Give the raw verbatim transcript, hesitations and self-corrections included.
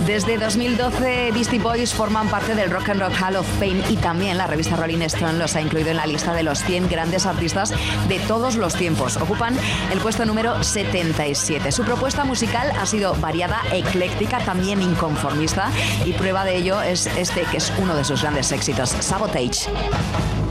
Desde dos mil doce, Beastie Boys forman parte del Rock and Roll Hall of Fame y también la revista Rolling Stone los ha incluido en la lista de los cien grandes artistas de todos los tiempos. Ocupan el puesto número setenta y siete. Su propuesta musical ha sido variada, ecléctica, también inconformista, y prueba de ello es este que es uno de sus grandes éxitos, Sabotage.